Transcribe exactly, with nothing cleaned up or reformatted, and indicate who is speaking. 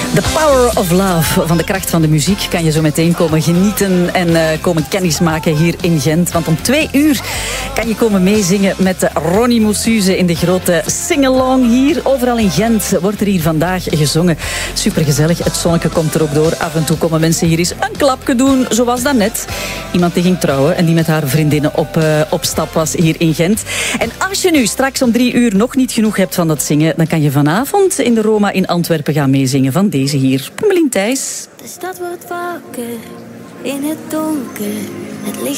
Speaker 1: The Power of Love, van de kracht van de muziek, kan je zo meteen komen genieten en uh, komen kennismaken hier in Gent. Want om twee uur kan je komen meezingen met Ronnie Mossuze in de grote sing-along hier. Overal in Gent wordt er hier vandaag gezongen. Supergezellig, het zonnetje komt er ook door. Af en toe komen mensen hier eens een klapje doen, zoals daarnet. Iemand die ging trouwen en die met haar vriendinnen op, uh, op stap was hier in Gent. En als je nu straks om drie uur nog niet genoeg hebt van dat zingen, dan kan je vanavond in de Roma in Antwerpen gaan meezingen van deze hier. Pummelien Thijs.
Speaker 2: De stad wordt wakker in het donker. Het licht